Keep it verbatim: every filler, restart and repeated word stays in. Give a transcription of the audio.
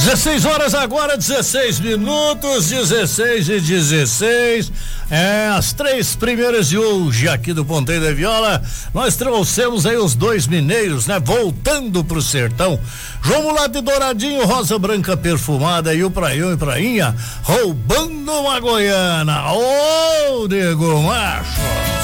dezesseis horas agora, dezesseis minutos, dezesseis e dezesseis. É, as três primeiras de hoje aqui do Ponteiro da Viola. Nós trouxemos aí os dois mineiros, né? Voltando pro sertão. João Mulato e Douradinho, Rosa Branca Perfumada e o Praião e Prainha roubando uma goiana. Ô, nego macho!